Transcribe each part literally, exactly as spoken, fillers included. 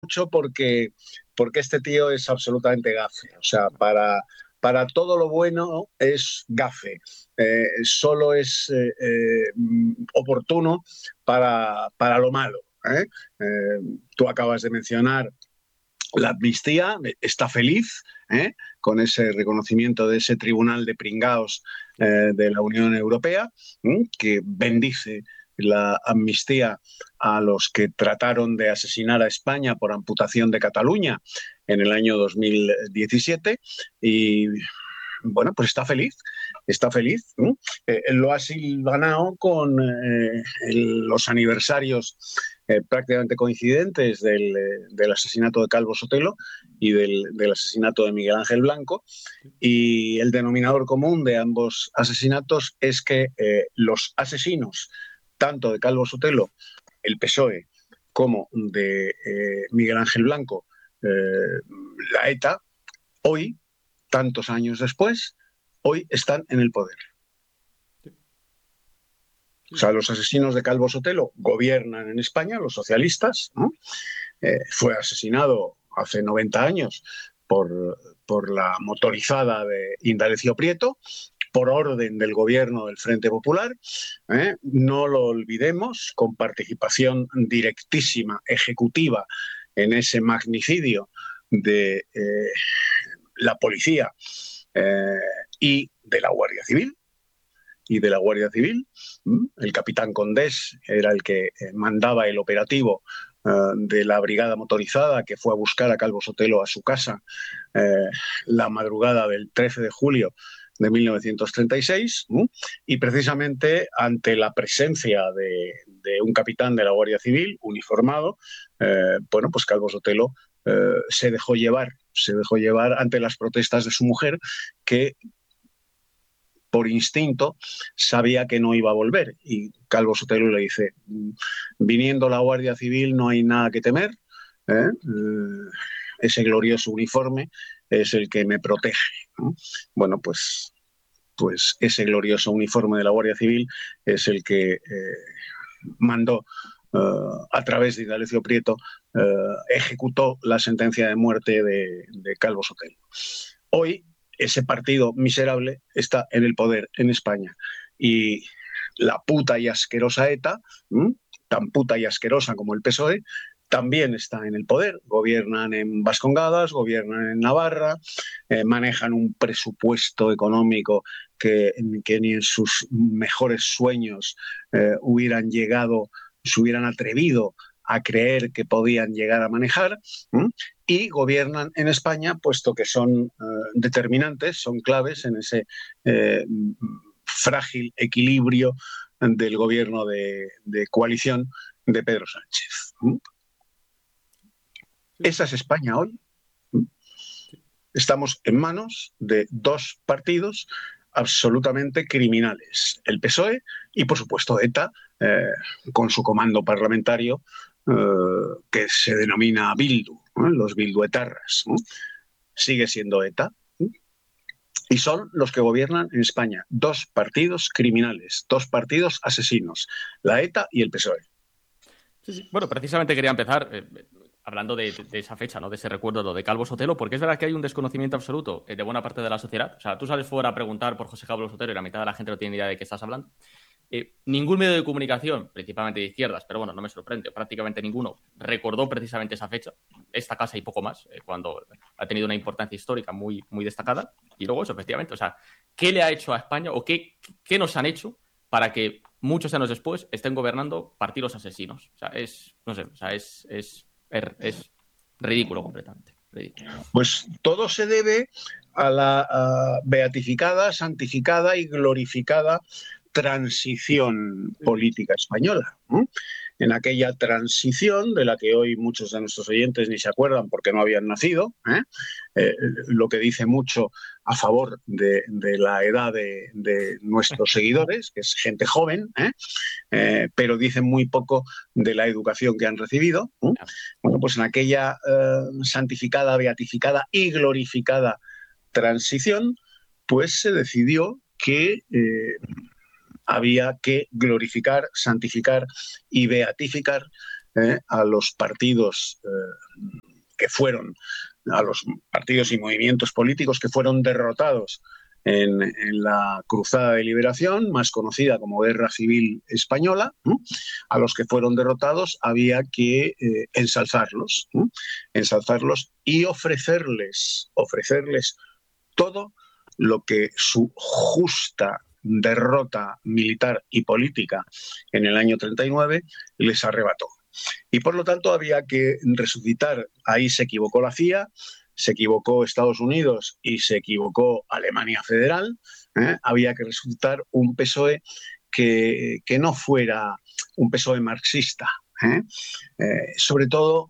mucho porque, porque este tío es absolutamente gafe. O sea, para, para todo lo bueno es gafe. Eh, solo es eh, eh, oportuno para, para lo malo. ¿eh? Eh, tú acabas de mencionar la amnistía, está feliz ¿eh? con ese reconocimiento de ese tribunal de pringaos eh, de la Unión Europea, ¿eh? que bendice la amnistía a los que trataron de asesinar a España por amputación de Cataluña en el año dos mil diecisiete y bueno, pues está feliz, está feliz. ¿no? Eh, lo ha silvanado con eh, el, los aniversarios eh, prácticamente coincidentes del, eh, del asesinato de Calvo Sotelo y del, del asesinato de Miguel Ángel Blanco. Y el denominador común de ambos asesinatos es que eh, los asesinos, tanto de Calvo Sotelo, el P S O E, como de eh, Miguel Ángel Blanco, eh, la ETA, hoy, tantos años después, hoy están en el poder. O sea, los asesinos de Calvo Sotelo gobiernan en España, los socialistas, ¿no? Eh, fue asesinado hace noventa años por, por la motorizada de Indalecio Prieto, por orden del gobierno del Frente Popular. ¿eh? No lo olvidemos, con participación directísima, ejecutiva, en ese magnicidio de eh, la policía eh, y de la Guardia Civil. y de la Guardia Civil. El capitán Condés era el que mandaba el operativo uh, de la brigada motorizada que fue a buscar a Calvo Sotelo a su casa eh, la madrugada del trece de julio de mil novecientos treinta y seis ¿no? Y precisamente ante la presencia de, de un capitán de la Guardia Civil uniformado, eh, bueno, pues Calvo Sotelo eh, se dejó llevar, se dejó llevar ante las protestas de su mujer, que por instinto sabía que no iba a volver. Y Calvo Sotelo le dice, viniendo la Guardia Civil no hay nada que temer, ¿eh? ese glorioso uniforme es el que me protege. ¿no? Bueno, pues, pues ese glorioso uniforme de la Guardia Civil es el que eh, mandó Uh, a través de Indalecio Prieto, uh, ejecutó la sentencia de muerte de, de Calvo Sotelo. Hoy ese partido miserable está en el poder en España y la puta y asquerosa ETA, ¿m? tan puta y asquerosa como el P S O E, también está en el poder. Gobiernan en Vascongadas, gobiernan en Navarra, eh, manejan un presupuesto económico que, que ni en sus mejores sueños eh, hubieran llegado, se hubieran atrevido a creer que podían llegar a manejar, ¿m? y gobiernan en España, puesto que son eh, determinantes, son claves en ese eh, frágil equilibrio del gobierno de, de coalición de Pedro Sánchez. ¿m? Esa es España hoy. ¿m? Estamos en manos de dos partidos absolutamente criminales, el P S O E y, por supuesto, ETA, eh, con su comando parlamentario, eh, que se denomina Bildu, ¿no? los bilduetarras. ¿no? Sigue siendo ETA. ¿no? Y son los que gobiernan en España, dos partidos criminales, dos partidos asesinos, la ETA y el P S O E. Sí, sí. Bueno, precisamente quería empezar eh, hablando de, de esa fecha, ¿no? De ese recuerdo, lo de Calvo Sotelo, porque es verdad que hay un desconocimiento absoluto de buena parte de la sociedad. O sea, tú sales fuera a preguntar por José Calvo Sotelo y la mitad de la gente no tiene ni idea de qué estás hablando. Eh, ningún medio de comunicación, principalmente de izquierdas, pero bueno, no me sorprende, prácticamente ninguno, recordó precisamente esa fecha, esta casa y poco más, eh, cuando ha tenido una importancia histórica muy, muy destacada. Y luego eso, efectivamente, o sea, ¿qué le ha hecho a España o qué, qué nos han hecho para que muchos años después estén gobernando partidos asesinos? O sea, es, no sé, o sea, es, es, es, es ridículo completamente. Ridículo. Pues todo se debe a la a beatificada, santificada y glorificada transición política española. ¿eh? En aquella transición de la que hoy muchos de nuestros oyentes ni se acuerdan porque no habían nacido, ¿eh? Eh, lo que dice mucho a favor de, de la edad de, de nuestros seguidores, que es gente joven, ¿eh? Eh, pero dicen muy poco de la educación que han recibido. ¿eh? Bueno, pues en aquella eh, santificada, beatificada y glorificada transición, pues se decidió que eh, había que glorificar, santificar y beatificar eh, a los partidos eh, que fueron, a los partidos y movimientos políticos que fueron derrotados en, en la Cruzada de Liberación, más conocida como Guerra Civil Española. ¿eh? A los que fueron derrotados había que eh, ensalzarlos, ¿eh? ensalzarlos y ofrecerles, ofrecerles todo lo que su justa derrota militar y política en el año treinta y nueve les arrebató. Y por lo tanto había que resucitar. Ahí se equivocó la C I A, se equivocó Estados Unidos y se equivocó Alemania Federal. ¿eh? Había que resucitar un P S O E que, que no fuera un P S O E marxista, ¿eh? Eh, sobre todo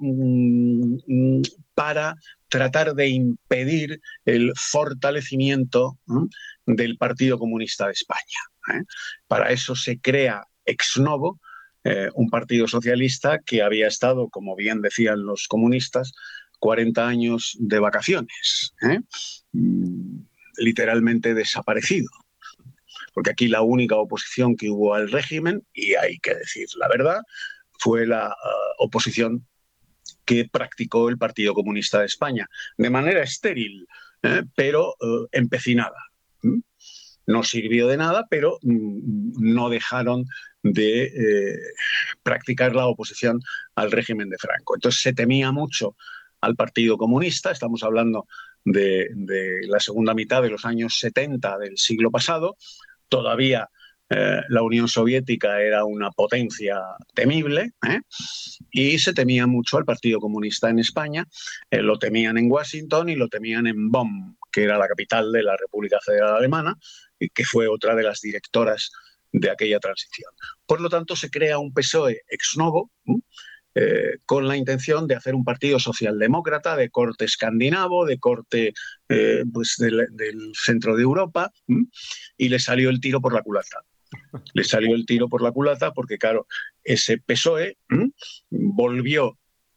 mmm, para tratar de impedir el fortalecimiento ¿eh? del Partido Comunista de España. ¿eh? Para eso se crea ex novo eh, un partido socialista que había estado, como bien decían los comunistas, cuarenta años de vacaciones, ¿eh? mm, literalmente desaparecido. Porque aquí la única oposición que hubo al régimen, y hay que decir la verdad, fue la uh, oposición que practicó el Partido Comunista de España, de manera estéril, ¿eh? pero uh, empecinada. ¿Mm? No sirvió de nada, pero mm, no dejaron de eh, practicar la oposición al régimen de Franco. Entonces se temía mucho al Partido Comunista. Estamos hablando de, de la segunda mitad de los años setenta del siglo pasado. Todavía eh, la Unión Soviética era una potencia temible, ¿eh? y se temía mucho al Partido Comunista en España. Eh, lo temían en Washington y lo temían en Bonn, que era la capital de la República Federal Alemana, y que fue otra de las directoras de aquella transición. Por lo tanto, se crea un P S O E ex novo, ¿eh? Eh, con la intención de hacer un partido socialdemócrata de corte escandinavo, de corte eh, pues del, del centro de Europa, ¿eh? y le salió el tiro por la culata. Le salió el tiro por la culata porque, claro, ese P S O E ¿eh? volvió,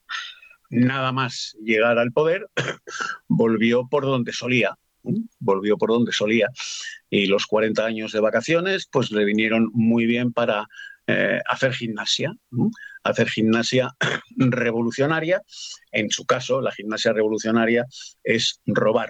nada más llegar al poder, volvió por donde solía. ¿eh? Volvió por donde solía. Y los cuarenta años de vacaciones pues le vinieron muy bien para eh, hacer gimnasia, ¿eh? hacer gimnasia revolucionaria. En su caso, la gimnasia revolucionaria es robar.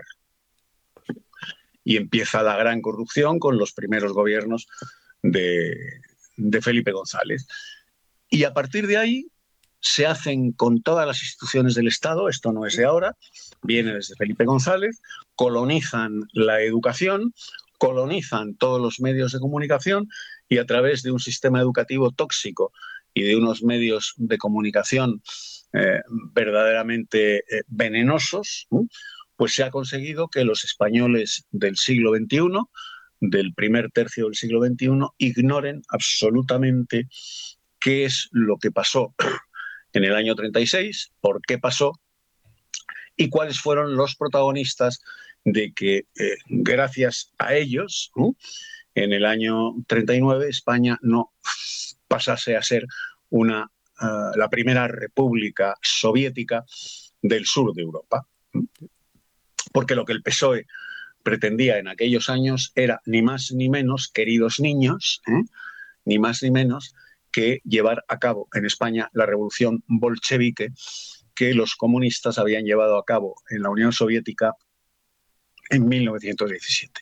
Y empieza la gran corrupción con los primeros gobiernos de, de Felipe González. Y a partir de ahí se hacen con todas las instituciones del Estado, esto no es de ahora, viene desde Felipe González, colonizan la educación, colonizan todos los medios de comunicación y a través de un sistema educativo tóxico y de unos medios de comunicación eh, verdaderamente eh, venenosos, ¿eh? pues se ha conseguido que los españoles del siglo veintiuno, del primer tercio del siglo veintiuno, ignoren absolutamente qué es lo que pasó en el año treinta y seis, por qué pasó y cuáles fueron los protagonistas de que, eh, gracias a ellos, ¿eh? en el año treinta y nueve España no pasase a ser una, uh, la primera república soviética del sur de Europa. ¿eh? Porque lo que el P S O E pretendía en aquellos años era ni más ni menos, queridos niños, ¿eh? ni más ni menos que llevar a cabo en España la revolución bolchevique que los comunistas habían llevado a cabo en la Unión Soviética en mil novecientos diecisiete.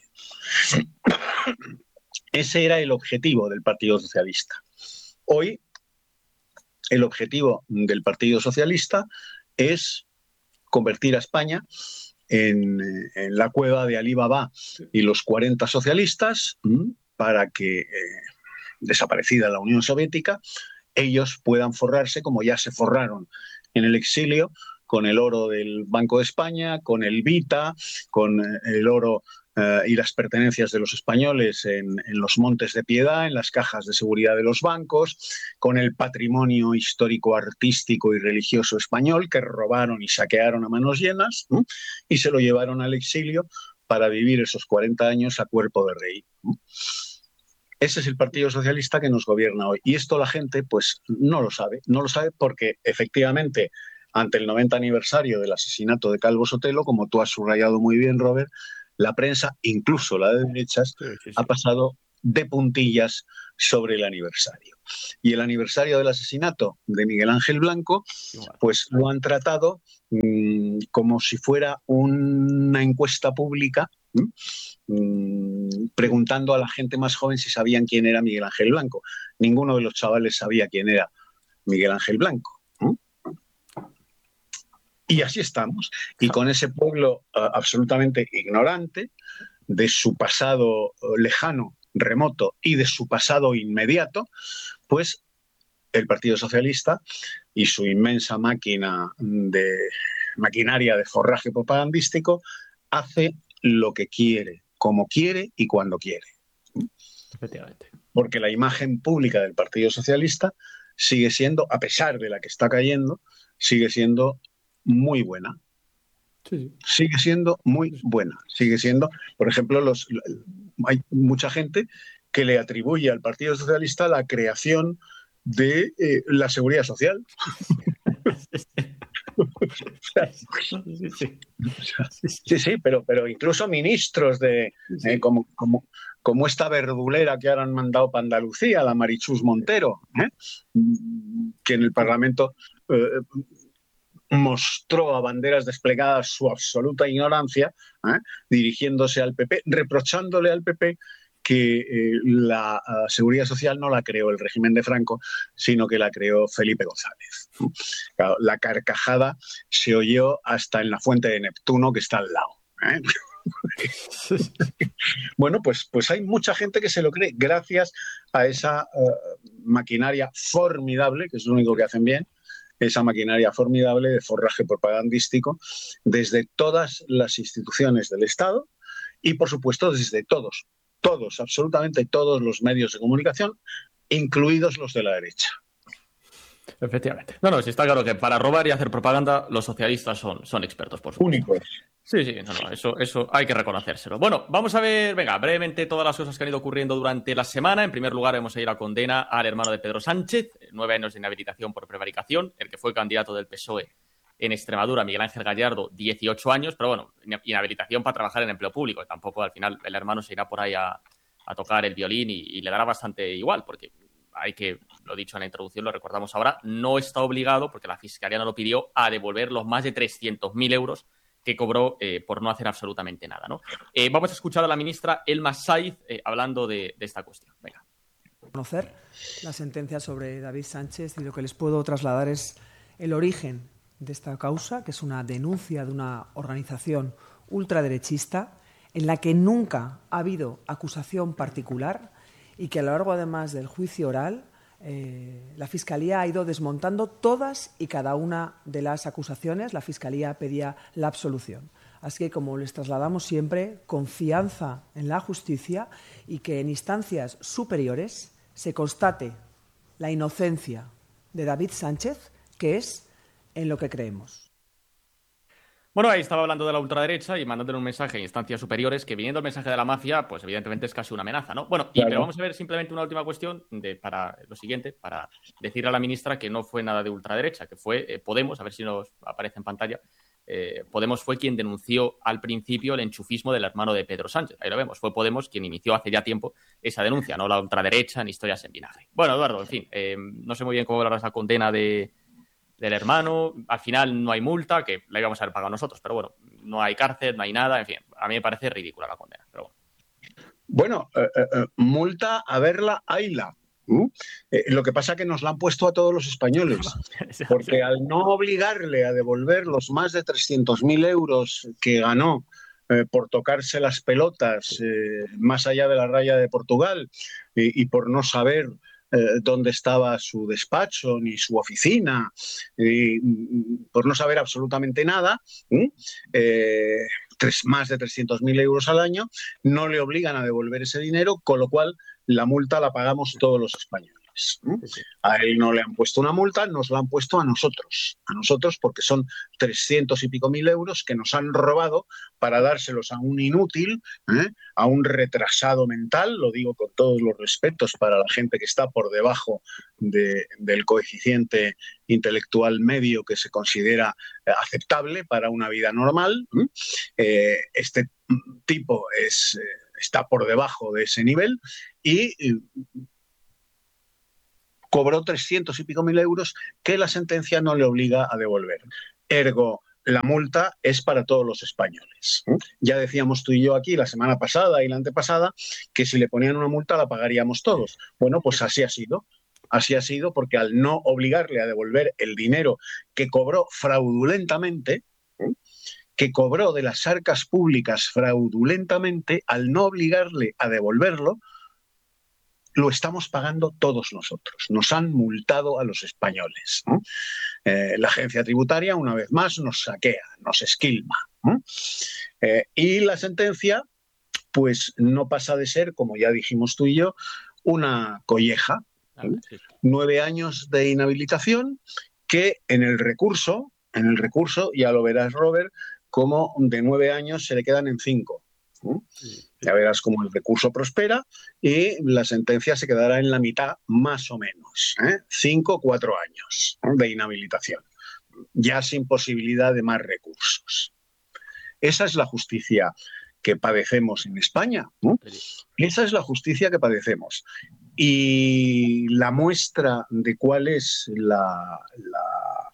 Ese era el objetivo del Partido Socialista. Hoy, el objetivo del Partido Socialista es convertir a España en, en la cueva de Alí Baba y los cuarenta socialistas para que, eh, desaparecida la Unión Soviética, ellos puedan forrarse como ya se forraron en el exilio, con el oro del Banco de España, con el Vita, con el oro eh, y las pertenencias de los españoles en, en los Montes de Piedad, en las cajas de seguridad de los bancos, con el patrimonio histórico, artístico y religioso español que robaron y saquearon a manos llenas, ¿no? y se lo llevaron al exilio para vivir esos cuarenta años a cuerpo de rey, ¿no? Ese es el Partido Socialista que nos gobierna hoy. Y esto la gente pues no lo sabe. No lo sabe porque efectivamente ante el noventa aniversario del asesinato de Calvo Sotelo, como tú has subrayado muy bien, Robert, la prensa, incluso la de derechas, sí, sí, sí. ha pasado de puntillas sobre el aniversario. Y el aniversario del asesinato de Miguel Ángel Blanco, pues lo han tratado mmm, como si fuera una encuesta pública, mmm, preguntando a la gente más joven si sabían quién era Miguel Ángel Blanco. Ninguno de los chavales sabía quién era Miguel Ángel Blanco. ¿no? Y así estamos. Y con ese pueblo uh, absolutamente ignorante de su pasado uh, lejano, remoto y de su pasado inmediato, pues el Partido Socialista y su inmensa máquina de maquinaria de forraje propagandístico hace lo que quiere, como quiere y cuando quiere. Efectivamente. Porque la imagen pública del Partido Socialista sigue siendo, a pesar de la que está cayendo, sigue siendo muy buena. Sí. Sigue siendo muy buena. Sigue siendo, por ejemplo, los, hay mucha gente que le atribuye al Partido Socialista la creación de eh, la seguridad social. sí, sí. sí, sí, pero, pero incluso ministros de sí. eh, como, como, como esta verdulera que ahora han mandado para Andalucía, la Marichus Montero, ¿eh? que en el Parlamento eh, mostró a banderas desplegadas su absoluta ignorancia, ¿eh? dirigiéndose al P P, reprochándole al P P que eh, la uh, seguridad social no la creó el régimen de Franco, sino que la creó Felipe González. Claro, la carcajada se oyó hasta en la fuente de Neptuno que está al lado. ¿eh? Bueno, pues, pues hay mucha gente que se lo cree gracias a esa uh, maquinaria formidable, que es lo único que hacen bien, esa maquinaria formidable de forraje propagandístico desde todas las instituciones del Estado y, por supuesto, desde todos, todos, absolutamente todos los medios de comunicación, incluidos los de la derecha. Efectivamente. No, no, sí está claro que para robar y hacer propaganda los socialistas son, son expertos, por supuesto. Únicos. Sí, sí, no, no, eso, eso hay que reconocérselo. Bueno, vamos a ver, venga, brevemente todas las cosas que han ido ocurriendo durante la semana. En primer lugar, vamos a ir a condena al hermano de Pedro Sánchez, nueve años de inhabilitación por prevaricación, el que fue candidato del P S O E en Extremadura, Miguel Ángel Gallardo, dieciocho años, pero bueno, inhabilitación para trabajar en empleo público. Tampoco al final el hermano se irá por ahí a, a tocar el violín y, y le dará bastante igual, porque hay que, lo dicho en la introducción, lo recordamos ahora, no está obligado, porque la Fiscalía no lo pidió, a devolver los más de trescientos mil euros que cobró eh, por no hacer absolutamente nada, ¿no? Eh, vamos a escuchar a la ministra Elma Saiz eh, hablando de, de esta cuestión. Venga. Conocer la sentencia sobre David Sánchez y lo que les puedo trasladar es el origen de esta causa, que es una denuncia de una organización ultraderechista en la que nunca ha habido acusación particular y que a lo largo, además del juicio oral, eh, la Fiscalía ha ido desmontando todas y cada una de las acusaciones. La Fiscalía pedía la absolución. Así que, como les trasladamos siempre, confianza en la justicia y que en instancias superiores se constate la inocencia de David Sánchez, que es en lo que creemos. Bueno, ahí estaba hablando de la ultraderecha y mandándole un mensaje a instancias superiores que, viniendo el mensaje de la mafia, pues evidentemente es casi una amenaza, ¿no? Bueno, claro. y, pero vamos a ver simplemente una última cuestión de, para lo siguiente, para decirle a la ministra que no fue nada de ultraderecha, que fue eh, Podemos, a ver si nos aparece en pantalla, eh, Podemos fue quien denunció al principio el enchufismo del hermano de Pedro Sánchez. Ahí lo vemos, fue Podemos quien inició hace ya tiempo esa denuncia, no la ultraderecha ni historias en vinagre. Bueno, Eduardo, en fin, eh, no sé muy bien cómo valorarás la condena de... del hermano, al final no hay multa, que la íbamos a haber pagado nosotros, pero bueno, no hay cárcel, no hay nada, en fin, a mí me parece ridícula la condena, pero Bueno, bueno. eh, eh, multa, a verla, hayla. ¿Mm? Eh, lo que pasa es que nos la han puesto a todos los españoles, porque al no obligarle a devolver los más de trescientos mil euros que ganó eh, por tocarse las pelotas eh, más allá de la raya de Portugal y, y por no saber Eh, dónde estaba su despacho ni su oficina, y, por no saber absolutamente nada, eh, tres, más de trescientos mil euros al año, no le obligan a devolver ese dinero, con lo cual la multa la pagamos todos los españoles. A él no le han puesto una multa, nos la han puesto a nosotros, a nosotros porque son trescientos y pico mil euros que nos han robado para dárselos a un inútil, ¿eh? a un retrasado mental, lo digo con todos los respetos para la gente que está por debajo de, del coeficiente intelectual medio que se considera aceptable para una vida normal. ¿eh? Eh, este tipo es... Eh, está por debajo de ese nivel y cobró trescientos y pico mil euros que la sentencia no le obliga a devolver. Ergo, la multa es para todos los españoles. Ya decíamos tú y yo aquí la semana pasada y la antepasada que si le ponían una multa la pagaríamos todos. Bueno, pues así ha sido. Así ha sido porque al no obligarle a devolver el dinero que cobró fraudulentamente, que cobró de las arcas públicas fraudulentamente, al no obligarle a devolverlo, lo estamos pagando todos nosotros. Nos han multado a los españoles, ¿no? Eh, la agencia tributaria, una vez más, nos saquea, nos esquilma, ¿no? Eh, y la sentencia, pues no pasa de ser, como ya dijimos tú y yo, una colleja. ¿Sí? Nueve años de inhabilitación que en el recurso, en el recurso, ya lo verás, Robert, como de nueve años se le quedan en cinco. ¿Sí? Ya verás cómo el recurso prospera y la sentencia se quedará en la mitad, más o menos. ¿eh? Cinco o cuatro años, ¿eh? de inhabilitación, ya sin posibilidad de más recursos. Esa es la justicia que padecemos en España, ¿no? Esa es la justicia que padecemos. Y la muestra de cuál es la, la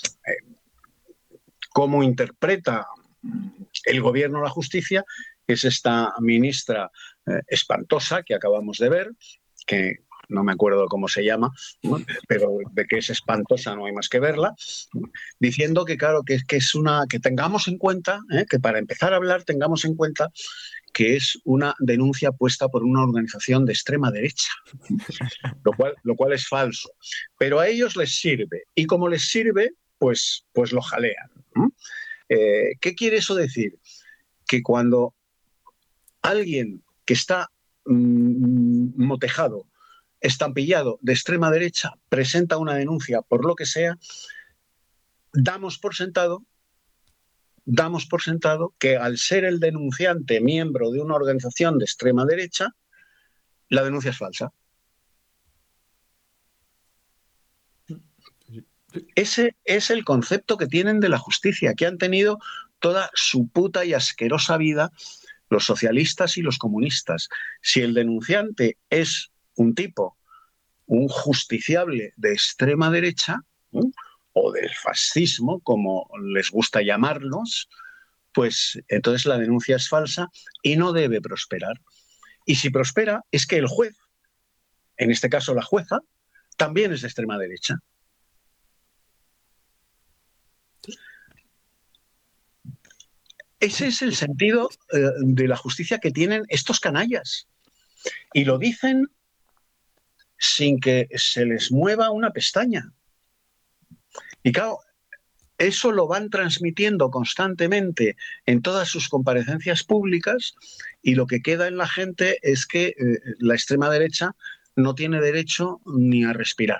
eh, cómo interpreta el gobierno la justicia es esta ministra eh, espantosa que acabamos de ver, que no me acuerdo cómo se llama, ¿no? Pero de que es espantosa no hay más que verla, diciendo que claro, que, que es una, que tengamos en cuenta, ¿eh? que para empezar a hablar tengamos en cuenta que es una denuncia puesta por una organización de extrema derecha, lo cual, lo cual es falso. Pero a ellos les sirve, y como les sirve, pues, pues lo jalean. Eh, ¿Qué quiere eso decir? Que cuando alguien que está mmm, motejado, estampillado de extrema derecha, presenta una denuncia por lo que sea, damos por sentado, damos por sentado que al ser el denunciante miembro de una organización de extrema derecha, la denuncia es falsa. Ese es el concepto que tienen de la justicia, que han tenido toda su puta y asquerosa vida los socialistas y los comunistas. Si el denunciante es un tipo, un justiciable de extrema derecha, ¿eh? o del fascismo, como les gusta llamarlos, pues entonces la denuncia es falsa y no debe prosperar. Y si prospera, es que el juez, en este caso la jueza, también es de extrema derecha. Ese es el sentido eh, de la justicia que tienen estos canallas. Y lo dicen sin que se les mueva una pestaña. Y claro, eso lo van transmitiendo constantemente en todas sus comparecencias públicas y lo que queda en la gente es que eh, la extrema derecha no tiene derecho ni a respirar.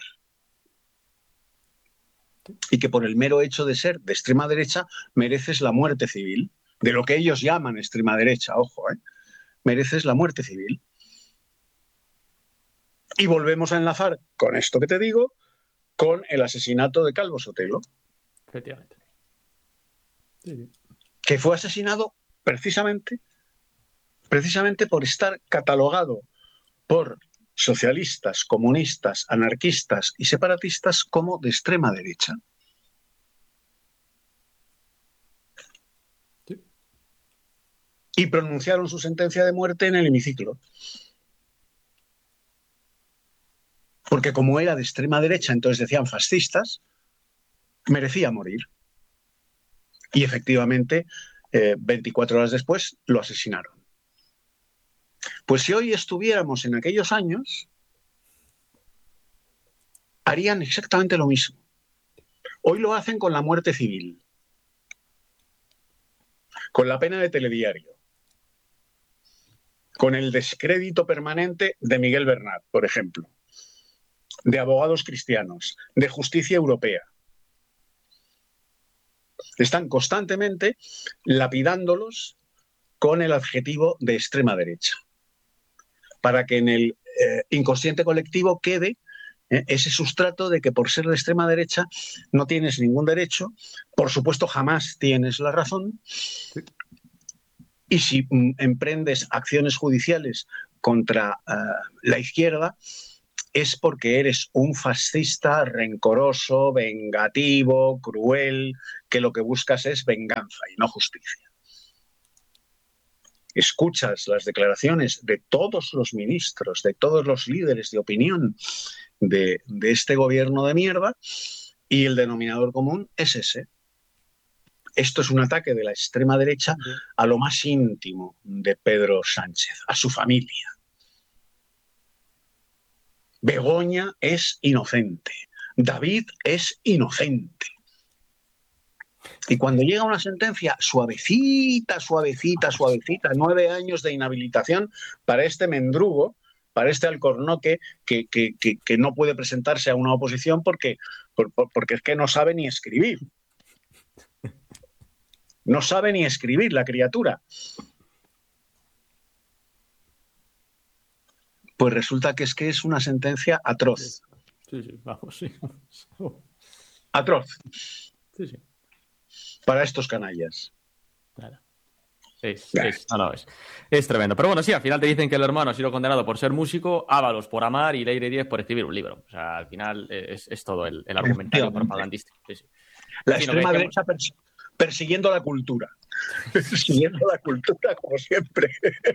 Y que por el mero hecho de ser de extrema derecha mereces la muerte civil. De lo que ellos llaman extrema derecha, ojo, ¿eh? mereces la muerte civil. Y volvemos a enlazar con esto que te digo, con el asesinato de Calvo Sotelo. Efectivamente. Sí. Que fue asesinado precisamente, precisamente por estar catalogado por socialistas, comunistas, anarquistas y separatistas como de extrema derecha. Sí. Y pronunciaron su sentencia de muerte en el hemiciclo. Porque como era de extrema derecha, entonces decían fascistas, merecía morir. Y efectivamente, eh, veinticuatro horas después, lo asesinaron. Pues si hoy estuviéramos en aquellos años, harían exactamente lo mismo. Hoy lo hacen con la muerte civil, con la pena de telediario, con el descrédito permanente de Miguel Bernat, por ejemplo, de abogados cristianos, de justicia europea. Están constantemente lapidándolos con el adjetivo de extrema derecha, para que en el eh, inconsciente colectivo quede eh, ese sustrato de que por ser de extrema derecha no tienes ningún derecho, por supuesto jamás tienes la razón, y si mm, emprendes acciones judiciales contra uh, la izquierda es porque eres un fascista rencoroso, vengativo, cruel, que lo que buscas es venganza y no justicia. Escuchas las declaraciones de todos los ministros, de todos los líderes de opinión de, de este gobierno de mierda, y el denominador común es ese. Esto es un ataque de la extrema derecha a lo más íntimo de Pedro Sánchez, a su familia. Begoña es inocente, David es inocente. Y cuando llega una sentencia suavecita, suavecita, suavecita, nueve años de inhabilitación para este mendrugo, para este alcornoque que, que, que, que no puede presentarse a una oposición porque, por, porque es que no sabe ni escribir. No sabe ni escribir la criatura. Pues resulta que es que es una sentencia atroz. Sí, sí, vamos, sí. Atroz. Sí, sí. Para estos canallas. Claro. Es, es, no, no, es, es tremendo. Pero bueno, sí, al final te dicen que el hermano ha sido condenado por ser músico, Ábalos por amar y Leire Díez por escribir un libro. O sea, al final es, es todo el, el argumentario propagandístico. Sí, sí. La sí, extrema no, que... derecha pers persiguiendo la cultura. Persiguiendo la cultura como siempre.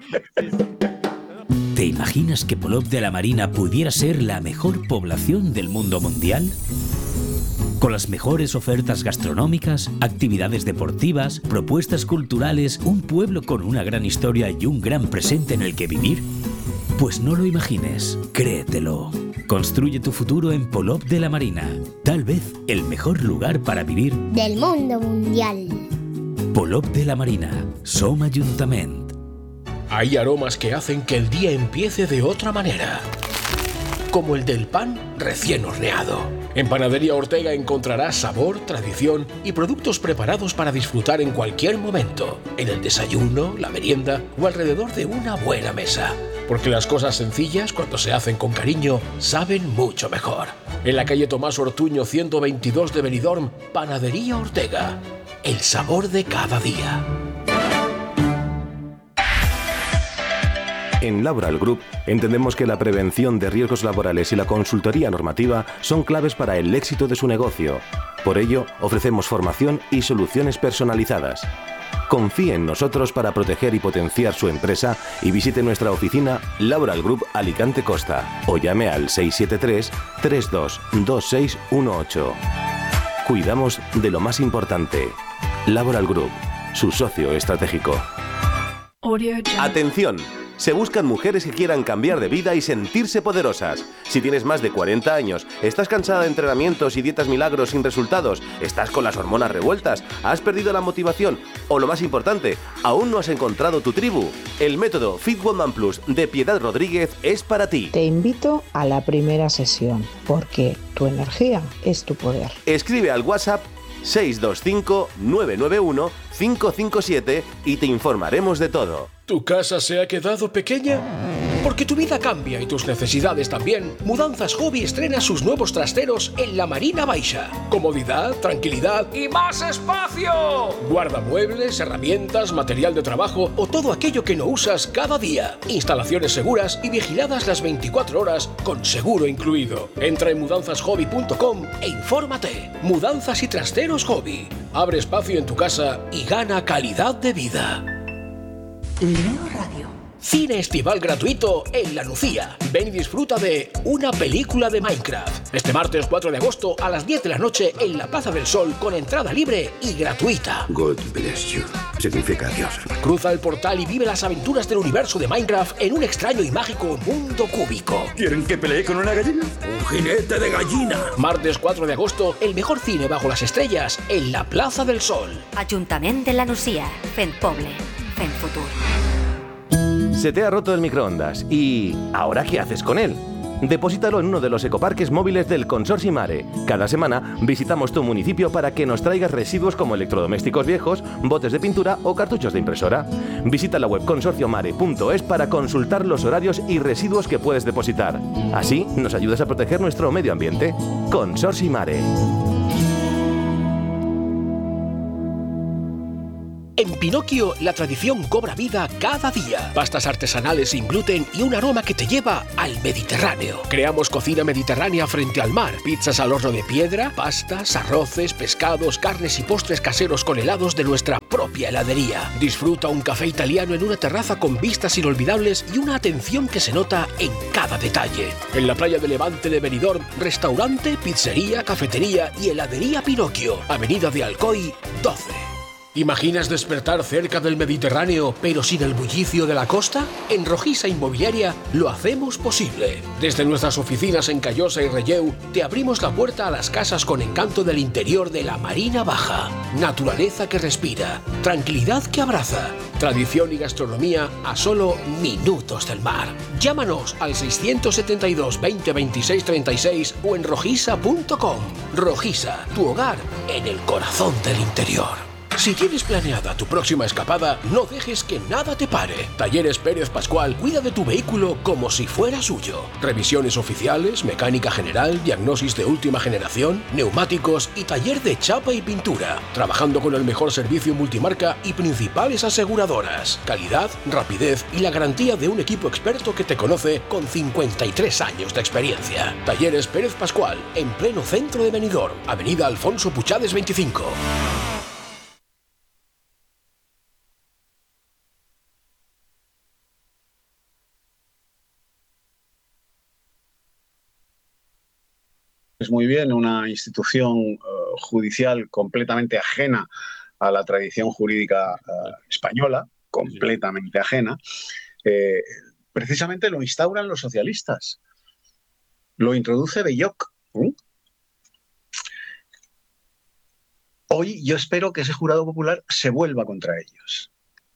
¿Te imaginas que Polop de la Marina pudiera ser la mejor población del mundo mundial? Con las mejores ofertas gastronómicas, actividades deportivas, propuestas culturales, un pueblo con una gran historia y un gran presente en el que vivir. Pues no lo imagines, créetelo. Construye tu futuro en Polop de la Marina. Tal vez el mejor lugar para vivir del mundo mundial. Polop de la Marina, Som Ajuntament. Hay aromas que hacen que el día empiece de otra manera. Como el del pan recién horneado. En Panadería Ortega encontrarás sabor, tradición y productos preparados para disfrutar en cualquier momento, en el desayuno, la merienda o alrededor de una buena mesa. Porque las cosas sencillas, cuando se hacen con cariño, saben mucho mejor. En la calle Tomás Ortuño ciento veintidós de Benidorm, Panadería Ortega. El sabor de cada día. En Laboral Group entendemos que la prevención de riesgos laborales y la consultoría normativa son claves para el éxito de su negocio. Por ello, ofrecemos formación y soluciones personalizadas. Confíe en nosotros para proteger y potenciar su empresa y visite nuestra oficina Laboral Group Alicante Costa o llame al seis siete tres, tres dos dos seis uno ocho. Cuidamos de lo más importante. Laboral Group, su socio estratégico. ¡Atención! Se buscan mujeres que quieran cambiar de vida y sentirse poderosas. Si tienes más de cuarenta años, estás cansada de entrenamientos y dietas milagros sin resultados, estás con las hormonas revueltas, has perdido la motivación o, lo más importante, aún no has encontrado tu tribu, el método Fit Woman Plus de Piedad Rodríguez es para ti. Te invito a la primera sesión, porque tu energía es tu poder. Escribe al WhatsApp seis dos cinco, nueve nueve uno, cinco cinco siete y te informaremos de todo. ¿Tu casa se ha quedado pequeña? Porque tu vida cambia y tus necesidades también. Mudanzas Hobby estrena sus nuevos trasteros en la Marina Baixa. Comodidad, tranquilidad y más espacio. Guardamuebles, herramientas, material de trabajo o todo aquello que no usas cada día. Instalaciones seguras y vigiladas las veinticuatro horas con seguro incluido. Entra en mudanzas hobby punto com e infórmate. Mudanzas y trasteros Hobby. Abre espacio en tu casa y gana calidad de vida. Leo Radio. Cine estival gratuito en La Nucía. Ven y disfruta de una película de Minecraft. Este martes cuatro de agosto a las diez de la noche en la Plaza del Sol con entrada libre y gratuita. God bless you. Significa Dios. Cruza el portal y vive las aventuras del universo de Minecraft en un extraño y mágico mundo cúbico. ¿Quieren que pelee con una gallina? ¡Un jinete de gallina! Martes cuatro de agosto, el mejor cine bajo las estrellas en la Plaza del Sol. Ajuntament de La Nucía. Fent poble. Fent futur. Se te ha roto el microondas y ¿ahora qué haces con él? Deposítalo en uno de los ecoparques móviles del Consorcio Mare. Cada semana visitamos tu municipio para que nos traigas residuos como electrodomésticos viejos, botes de pintura o cartuchos de impresora. Visita la web consorcio mare punto es para consultar los horarios y residuos que puedes depositar. Así nos ayudas a proteger nuestro medio ambiente. Consorcio y Mare. En Pinocchio, la tradición cobra vida cada día. Pastas artesanales sin gluten y un aroma que te lleva al Mediterráneo. Creamos cocina mediterránea frente al mar. Pizzas al horno de piedra, pastas, arroces, pescados, carnes y postres caseros con helados de nuestra propia heladería. Disfruta un café italiano en una terraza con vistas inolvidables y una atención que se nota en cada detalle. En la playa de Levante de Benidorm, restaurante, pizzería, cafetería y heladería Pinocchio. Avenida de Alcoy, doce. ¿Imaginas despertar cerca del Mediterráneo, pero sin el bullicio de la costa? En Rojisa Inmobiliaria lo hacemos posible. Desde nuestras oficinas en Callosa y Relleu, te abrimos la puerta a las casas con encanto del interior de la Marina Baja. Naturaleza que respira, tranquilidad que abraza, tradición y gastronomía a solo minutos del mar. Llámanos al seiscientos setenta y dos, veinte, veintiséis, treinta y seis o en rojisa punto com. Rojisa, tu hogar en el corazón del interior. Si tienes planeada tu próxima escapada, no dejes que nada te pare. Talleres Pérez Pascual cuida de tu vehículo como si fuera suyo. Revisiones oficiales, mecánica general, diagnosis de última generación, neumáticos y taller de chapa y pintura. Trabajando con el mejor servicio multimarca y principales aseguradoras. Calidad, rapidez y la garantía de un equipo experto que te conoce con cincuenta y tres años de experiencia. Talleres Pérez Pascual, en pleno centro de Benidorm, Avenida Alfonso Puchades veinticinco. Muy bien, una institución uh, judicial completamente ajena a la tradición jurídica uh, española, completamente ajena, eh, precisamente lo instauran los socialistas. Lo introduce Belloc. ¿eh? Hoy yo espero que ese jurado popular se vuelva contra ellos.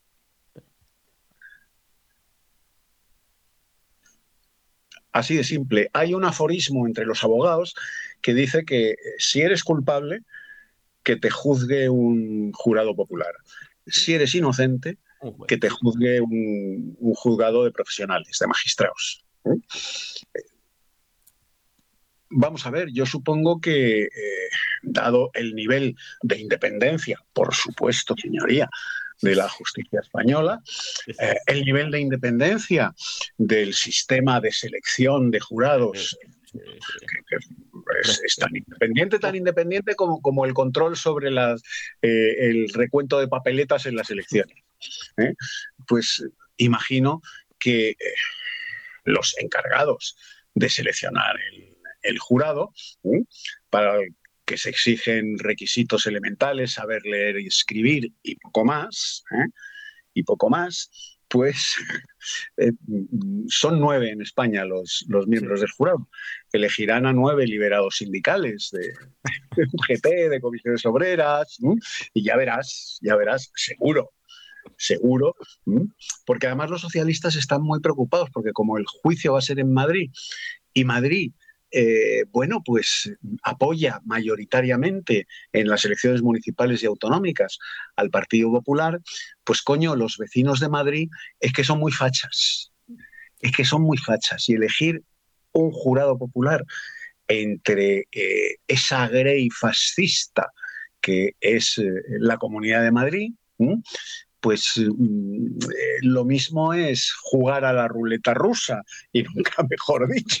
Así de simple. Hay un aforismo entre los abogados que dice que si eres culpable, que te juzgue un jurado popular. Si eres inocente, que te juzgue un, un juzgado de profesionales, de magistrados. ¿Eh? Vamos a ver, yo supongo que, eh, dado el nivel de independencia, por supuesto, señoría, de la justicia española, eh, el nivel de independencia del sistema de selección de jurados, que, que es, es tan independiente, tan independiente como, como el control sobre las, eh, el recuento de papeletas en las elecciones. ¿eh? Pues imagino que eh, los encargados de seleccionar el, el jurado, ¿eh? para el que se exigen requisitos elementales, saber leer y escribir y poco más, ¿eh? y poco más, pues eh, son nueve en España los, los miembros sí. del jurado. Elegirán a nueve liberados sindicales de, de U G T, de comisiones obreras, ¿eh? y ya verás, ya verás, seguro, seguro, ¿eh? porque además los socialistas están muy preocupados, porque como el juicio va a ser en Madrid, y Madrid Eh, bueno, pues apoya mayoritariamente en las elecciones municipales y autonómicas al Partido Popular, pues coño, los vecinos de Madrid es que son muy fachas, es que son muy fachas, y elegir un jurado popular entre eh, esa grey fascista que es eh, la Comunidad de Madrid, ¿eh? pues eh, lo mismo es jugar a la ruleta rusa, y nunca mejor dicho.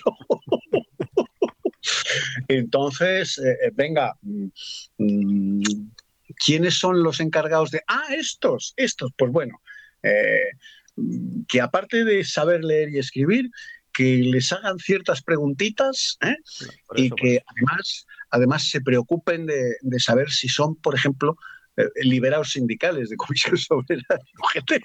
Entonces, eh, venga, mmm, ¿quiénes son los encargados de...? Ah, estos, estos, pues bueno, eh, que aparte de saber leer y escribir, que les hagan ciertas preguntitas, ¿eh? Sí, y eso, que pues. además, además se preocupen de, de saber si son, por ejemplo, eh, liberados sindicales de comisiones obreras y U G T.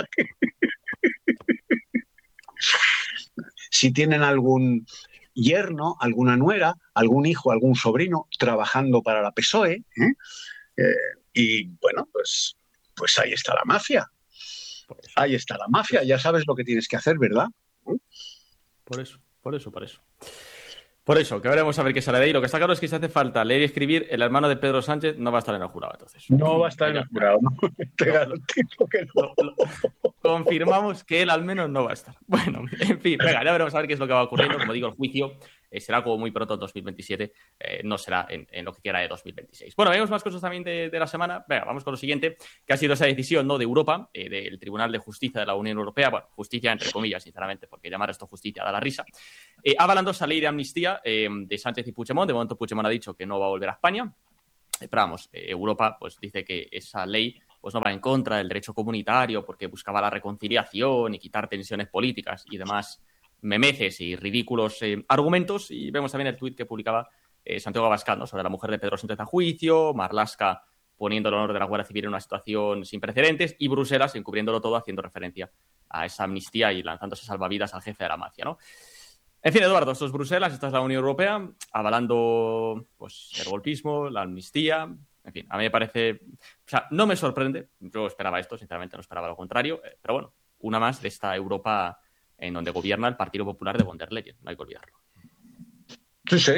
Si tienen algún yerno, alguna nuera, algún hijo, algún sobrino trabajando para la P S O E, ¿eh? Eh, y bueno, pues, pues ahí está la mafia. Ahí está la mafia, ya sabes lo que tienes que hacer, ¿verdad? Por eso, por eso, por eso. Por eso, que veremos a ver qué sale de ahí. Lo que está claro es que si hace falta leer y escribir, el hermano de Pedro Sánchez no va a estar en el jurado, entonces. No va a estar en el jurado, no. Te garantizo que no. Lo, lo, confirmamos que él al menos no va a estar. Bueno, en fin, venga, ya veremos a ver qué es lo que va ocurriendo. Como digo, el juicio eh, será como muy pronto en dos mil veintisiete, eh, no será en, en lo que queda de dos mil veintiséis. Bueno, vemos más cosas también de, de la semana. Venga, vamos con lo siguiente, que ha sido esa decisión, ¿no?, de Europa, eh, del Tribunal de Justicia de la Unión Europea. Bueno, justicia entre comillas, sinceramente, porque llamar esto justicia da la risa. Eh, avalando esa ley de amnistía eh, de Sánchez y Puigdemont. De momento Puigdemont ha dicho que no va a volver a España. Eh, pero vamos, eh, Europa pues dice que esa ley pues no va en contra del derecho comunitario porque buscaba la reconciliación y quitar tensiones políticas y demás memeces y ridículos eh, argumentos. Y vemos también el tuit que publicaba eh, Santiago Abascal, ¿no?, sobre la mujer de Pedro Sánchez a juicio, Marlaska poniendo el honor de la Guardia Civil en una situación sin precedentes y Bruselas encubriéndolo todo haciendo referencia a esa amnistía y lanzándose salvavidas al jefe de la mafia, ¿no? En fin, Eduardo, esto es Bruselas, esta es la Unión Europea, avalando pues el golpismo, la amnistía. En fin, a mí me parece... O sea, no me sorprende. Yo esperaba esto, sinceramente no esperaba lo contrario. Eh, pero bueno, una más de esta Europa en donde gobierna el Partido Popular de von der Leyen. No hay que olvidarlo. Sí, sí.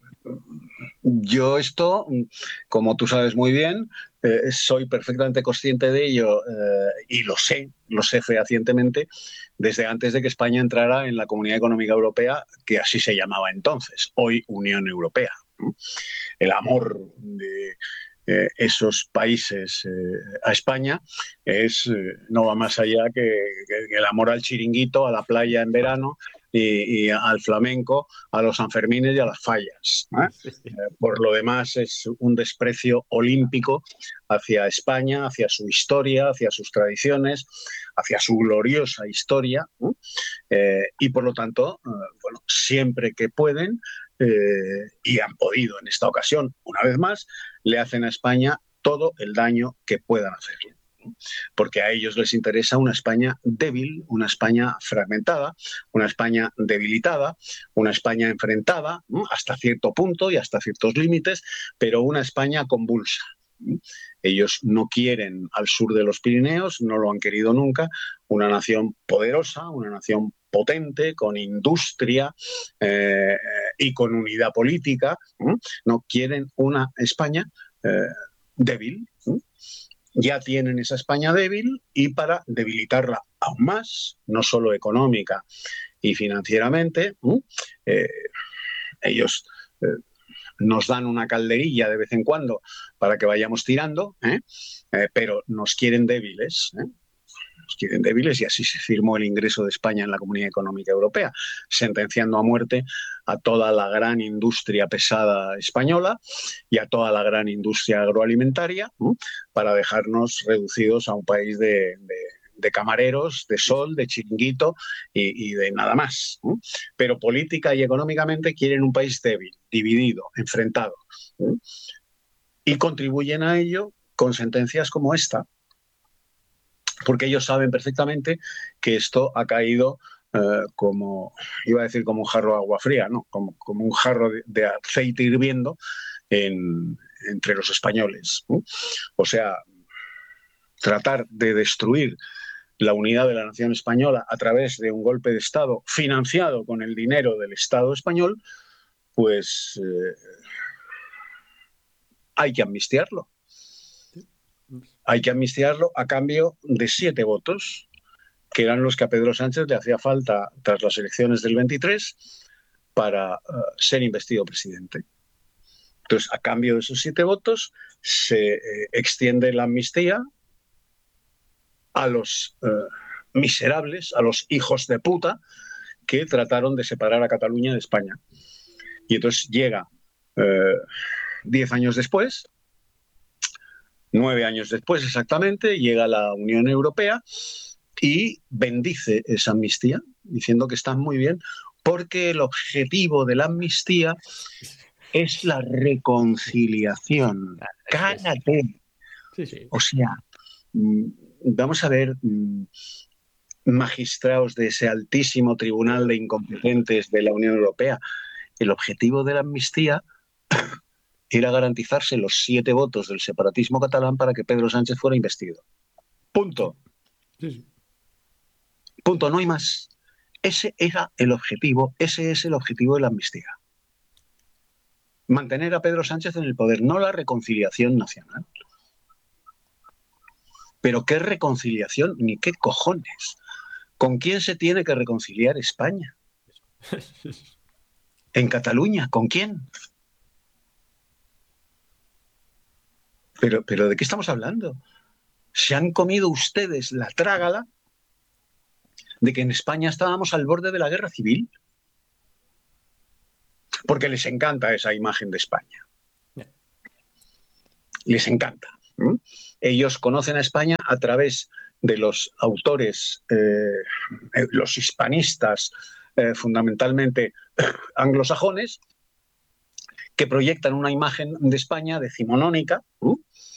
Yo esto, como tú sabes muy bien, eh, soy perfectamente consciente de ello eh, y lo sé, lo sé fehacientemente desde antes de que España entrara en la Comunidad Económica Europea, que así se llamaba entonces, hoy Unión Europea. El amor de eh, esos países eh, a España es eh, no va más allá que, que, que el amor al chiringuito, a la playa en verano y, y al flamenco, a los Sanfermines y a las fallas, ¿eh? Eh, por lo demás es un desprecio olímpico hacia España, hacia su historia, hacia sus tradiciones, hacia su gloriosa historia, ¿eh? Eh, y por lo tanto, eh, bueno, siempre que pueden, Eh, y han podido en esta ocasión, una vez más, le hacen a España todo el daño que puedan hacerle. Porque a ellos les interesa una España débil, una España fragmentada, una España debilitada, una España enfrentada, ¿no?, hasta cierto punto y hasta ciertos límites, pero una España convulsa. Ellos no quieren al sur de los Pirineos, no lo han querido nunca, una nación poderosa, una nación potente, con industria eh, y con unidad política. ¿eh? No quieren una España eh, débil. ¿eh? Ya tienen esa España débil y para debilitarla aún más, no solo económica y financieramente, ¿eh? Eh, ellos... Eh, nos dan una calderilla de vez en cuando para que vayamos tirando, ¿eh? Eh, pero nos quieren débiles, ¿eh? Nos quieren débiles y así se firmó el ingreso de España en la Comunidad Económica Europea, sentenciando a muerte a toda la gran industria pesada española y a toda la gran industria agroalimentaria, ¿eh? Para dejarnos reducidos a un país de... de de camareros, de sol, de chiringuito y, y de nada más. ¿eh? Pero política y económicamente quieren un país débil, dividido, enfrentado. ¿eh? Y contribuyen a ello con sentencias como esta, porque ellos saben perfectamente que esto ha caído eh, como, iba a decir como un jarro de agua fría, ¿no? Como, como un jarro de, de aceite hirviendo en, entre los españoles. ¿eh? O sea, tratar de destruir la unidad de la nación española a través de un golpe de Estado financiado con el dinero del Estado español, pues eh, hay que amnistiarlo. Hay que amnistiarlo a cambio de siete votos, que eran los que a Pedro Sánchez le hacía falta tras las elecciones del veintitrés para uh, ser investido presidente. Entonces, a cambio de esos siete votos, se eh, extiende la amnistía a los eh, miserables, a los hijos de puta que trataron de separar a Cataluña de España. Y entonces llega eh, diez años después, nueve años después exactamente, llega la Unión Europea y bendice esa amnistía, diciendo que está muy bien, porque el objetivo de la amnistía es la reconciliación. ¡Cállate! Sí, sí. O sea... Vamos a ver, magistrados de ese altísimo tribunal de incompetentes de la Unión Europea, el objetivo de la amnistía era garantizarse los siete votos del separatismo catalán para que Pedro Sánchez fuera investido. Punto. Sí, sí. Punto, no hay más. Ese era el objetivo, ese es el objetivo de la amnistía. Mantener a Pedro Sánchez en el poder, no la reconciliación nacional. Pero qué reconciliación, ni qué cojones. ¿Con quién se tiene que reconciliar España? ¿En Cataluña? ¿Con quién? Pero, pero ¿de qué estamos hablando? ¿Se han comido ustedes la trágala de que en España estábamos al borde de la guerra civil? Porque les encanta esa imagen de España. Les encanta. ¿Mm? Ellos conocen a España a través de los autores, eh, los hispanistas, eh, fundamentalmente anglosajones, que proyectan una imagen de España decimonónica, ¿eh?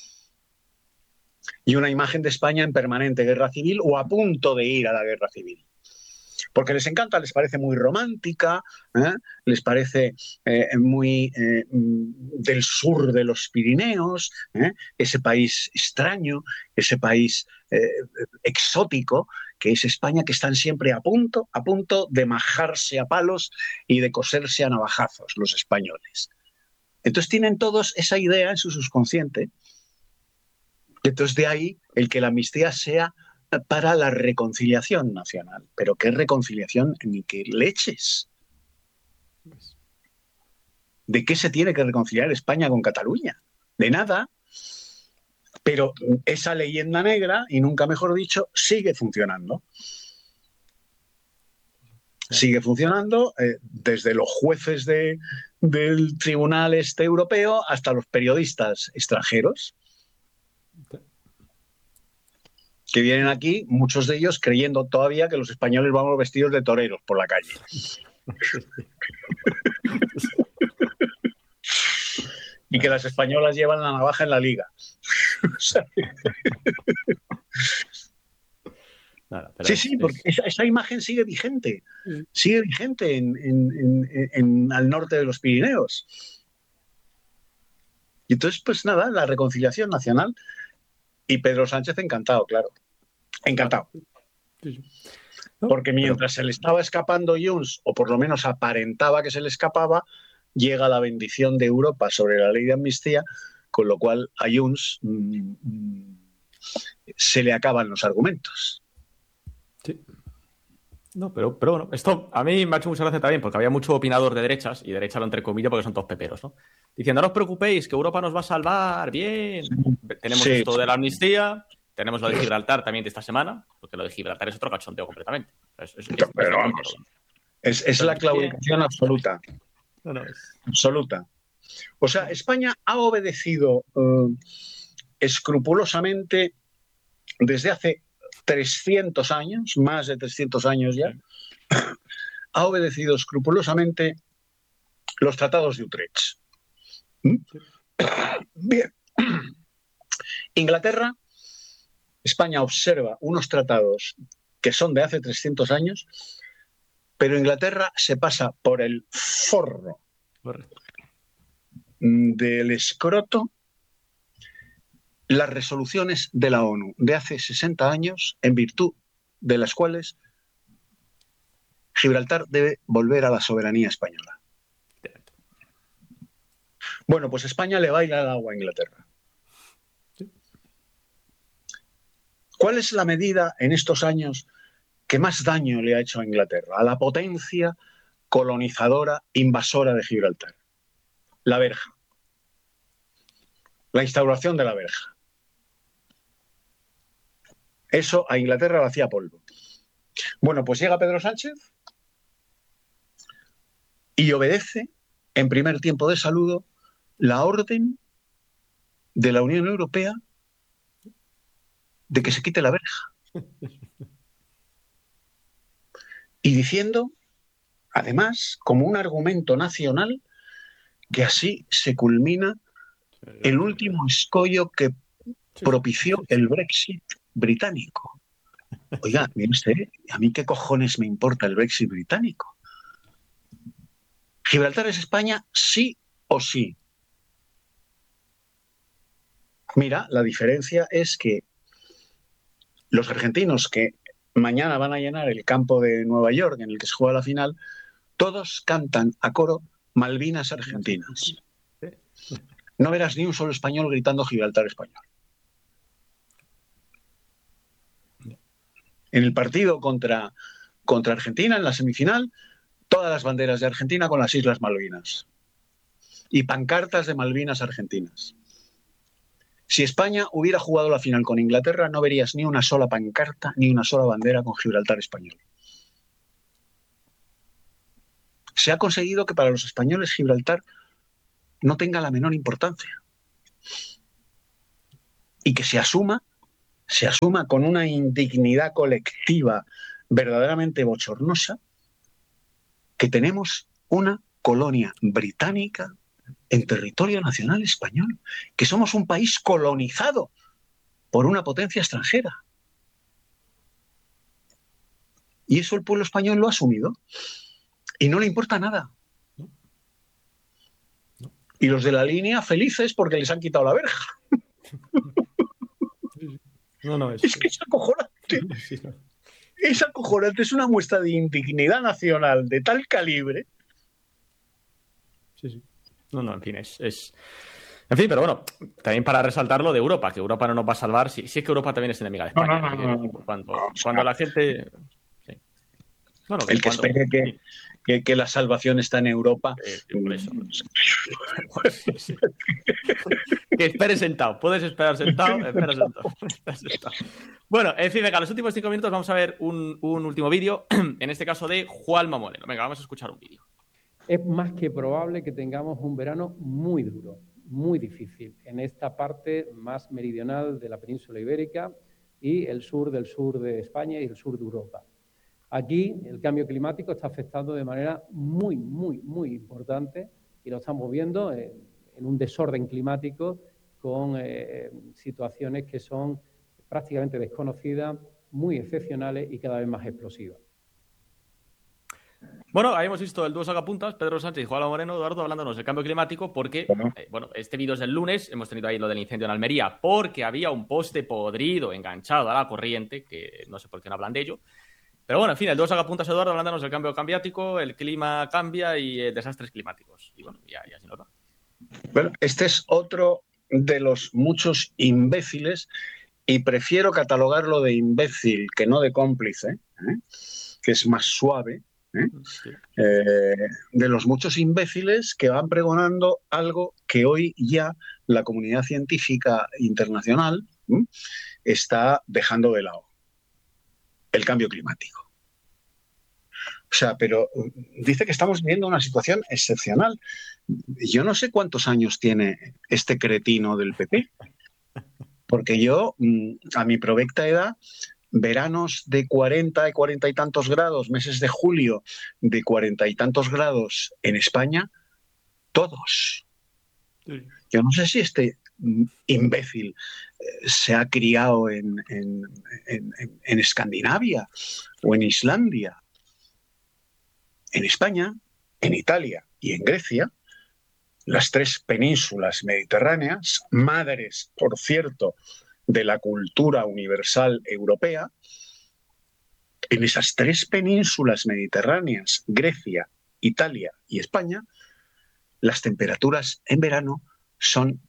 y una imagen de España en permanente guerra civil o a punto de ir a la guerra civil. Porque les encanta, les parece muy romántica, ¿eh? les parece eh, muy eh, del sur de los Pirineos, ¿eh? ese país extraño, ese país eh, exótico, que es España, que están siempre a punto, a punto de majarse a palos y de coserse a navajazos los españoles. Entonces tienen todos esa idea en su subconsciente. Entonces de ahí el que la amnistía sea para la reconciliación nacional. ¿Pero qué reconciliación ni qué leches? ¿De qué se tiene que reconciliar España con Cataluña? De nada. Pero esa leyenda negra, y nunca mejor dicho, sigue funcionando. Sigue funcionando eh, desde los jueces de, del Tribunal Este Europeo hasta los periodistas extranjeros, que vienen aquí, muchos de ellos creyendo todavía que los españoles vamos vestidos de toreros por la calle. Y que las españolas llevan la navaja en la liga. Nada, sí, sí, es, porque es... esa, esa imagen sigue vigente. Sigue vigente en, en, en, en, al norte de los Pirineos. Y entonces, pues nada, la reconciliación nacional. Y Pedro Sánchez encantado, claro. Encantado. Porque mientras se le estaba escapando Junts, o por lo menos aparentaba que se le escapaba, llega la bendición de Europa sobre la ley de amnistía, con lo cual a Junts mmm, se le acaban los argumentos. Sí. No, pero, pero bueno, esto a mí me ha hecho mucha gracia también, porque había mucho opinador de derechas, y derecha lo entre comillas porque son todos peperos, ¿no? Diciendo, no os preocupéis, que Europa nos va a salvar, bien. Sí. Tenemos sí, esto sí. de la amnistía, tenemos lo de Gibraltar también de esta semana, porque lo de Gibraltar es otro cachondeo completamente. Es, es, es, pero vamos, es, es la claudicación absoluta. No, no, es... Absoluta. O sea, España ha obedecido uh, escrupulosamente desde hace trescientos años, más de trescientos años ya, ha obedecido escrupulosamente los tratados de Utrecht. ¿Mm? Bien. Inglaterra, España observa unos tratados que son de hace trescientos años, pero Inglaterra se pasa por el forro del escroto las resoluciones de la ONU de hace sesenta años, en virtud de las cuales Gibraltar debe volver a la soberanía española. Bueno, pues España le baila el agua a Inglaterra. ¿Cuál es la medida en estos años que más daño le ha hecho a Inglaterra, a la potencia colonizadora, invasora de Gibraltar? La verja. La instauración de la verja. Eso a Inglaterra lo hacía polvo. Bueno, pues llega Pedro Sánchez y obedece, en primer tiempo de saludo, la orden de la Unión Europea de que se quite la verja. Y diciendo, además, como un argumento nacional, que así se culmina el último escollo que propició el Brexit británico. Oiga, mire usted, ¿a mí qué cojones me importa el Brexit británico? ¿Gibraltar es España, sí o sí? Mira, la diferencia es que los argentinos que mañana van a llenar el campo de Nueva York en el que se juega la final, todos cantan a coro Malvinas Argentinas. No verás ni un solo español gritando Gibraltar español. En el partido contra, contra Argentina, en la semifinal, todas las banderas de Argentina con las Islas Malvinas y pancartas de Malvinas argentinas. Si España hubiera jugado la final con Inglaterra, no verías ni una sola pancarta ni una sola bandera con Gibraltar español. Se ha conseguido que para los españoles Gibraltar no tenga la menor importancia y que se asuma, se asuma con una indignidad colectiva verdaderamente bochornosa que tenemos una colonia británica en territorio nacional español, que somos un país colonizado por una potencia extranjera. Y eso el pueblo español lo ha asumido y no le importa nada. Y los de la línea felices porque les han quitado la verja. No, no, es, es que es acojonante. Sí, no. Es acojonante, es una muestra de indignidad nacional de tal calibre. Sí, sí. No, no, en fin, es, es... En fin, pero bueno, también para resaltar lo de Europa, que Europa no nos va a salvar, si, si es que Europa también es enemiga de España. No, no, no, no. Cuando, cuando la gente... Sí. No, no, que el que cuando... espere que, que, que la salvación está en Europa. Eh, por eso. Sí. Que espere sentado. Puedes esperar sentado, espera sentado. Espera sentado. Bueno, en fin, venga, los últimos cinco minutos vamos a ver un, un último vídeo, en este caso de Juanma Moreno. Venga, vamos a escuchar un vídeo. Es más que probable que tengamos un verano muy duro, muy difícil, en esta parte más meridional de la península ibérica y el sur del sur de España y el sur de Europa. Aquí el cambio climático está afectando de manera muy, muy, muy importante y lo estamos viendo en, en un desorden climático con eh, situaciones que son prácticamente desconocidas, muy excepcionales y cada vez más explosivas. Bueno, ahí hemos visto el dúo sacapuntas, Pedro Sánchez y Juanma Moreno, Eduardo, hablándonos del cambio climático, porque, eh, bueno, este vídeo es del lunes, hemos tenido ahí lo del incendio en Almería, porque había un poste podrido enganchado a la corriente, que no sé por qué no hablan de ello. Pero bueno, en fin, el dúo sacapuntas, Eduardo, hablándonos del cambio climático, el clima cambia y eh, desastres climáticos. Y bueno, ya, ya así nos va. Bueno, este es otro de los muchos imbéciles, y prefiero catalogarlo de imbécil que no de cómplice, ¿eh? Que es más suave. ¿Eh? Sí. Eh, de los muchos imbéciles que van pregonando algo que hoy ya la comunidad científica internacional ¿eh? está dejando de lado: el cambio climático. O sea, pero dice que estamos viviendo una situación excepcional. Yo no sé cuántos años tiene este cretino del P P, porque yo, a mi provecta edad, veranos de cuarenta y cuarenta y tantos grados, meses de julio de cuarenta y tantos grados en España, todos. Sí. Yo no sé si este imbécil eh, se ha criado en, en, en, en Escandinavia o en Islandia. En España, en Italia y en Grecia, las tres penínsulas mediterráneas, madres, por cierto, de la cultura universal europea, en esas tres penínsulas mediterráneas, Grecia, Italia y España, las temperaturas en verano son